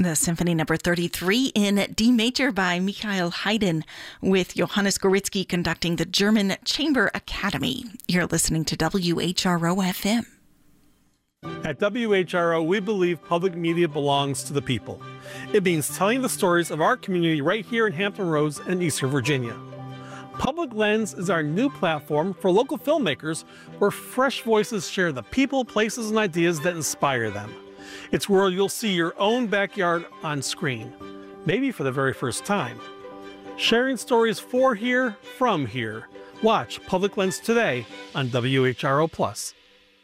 The Symphony Number 33 in D major by Michael Haydn, with Johannes Gorizki conducting the German Chamber Academy. You're listening to WHRO FM. At WHRO, we believe public media belongs to the people. It means telling the stories of our community right here in Hampton Roads and Eastern Virginia. Public Lens is our new platform for local filmmakers where fresh voices share the people, places, and ideas that inspire them. It's where you'll see your own backyard on screen, maybe for the very first time. Sharing stories for here, from here. Watch Public Lens today on WHRO+.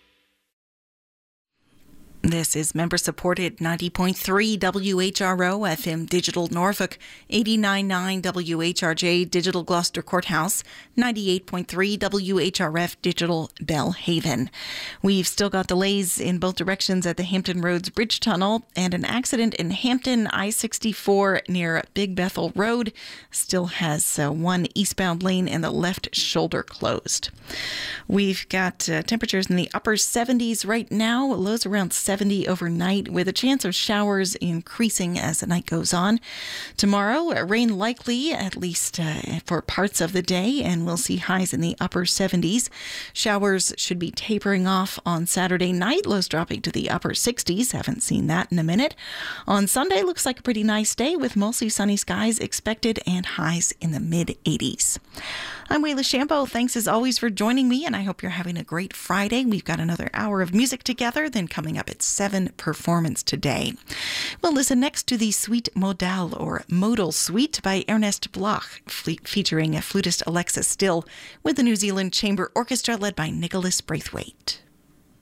This is member-supported 90.3 WHRO FM Digital Norfolk, 89.9 WHRJ Digital Gloucester Courthouse, 98.3 WHRF Digital Bellhaven. We've still got delays in both directions at the Hampton Roads Bridge Tunnel, and an accident in Hampton I-64 near Big Bethel Road still has one eastbound lane and the left shoulder closed. We've got temperatures in the upper 70s right now, lows around 70 overnight, with a chance of showers increasing as the night goes on. Tomorrow, rain likely, at least for parts of the day, and we'll see highs in the upper 70s. Showers should be tapering off on Saturday night, lows dropping to the upper 60s. Haven't seen that in a minute. On Sunday, looks like a pretty nice day with mostly sunny skies expected and highs in the mid-80s. I'm Wayla Shambo. Thanks as always for joining me, and I hope you're having a great Friday. We've got another hour of music together, then coming up at 7, Performance Today. We'll listen next to the Suite Modal, or Modal Suite, by Ernest Bloch, featuring flutist Alexis Still, with the New Zealand Chamber Orchestra led by Nicholas Braithwaite.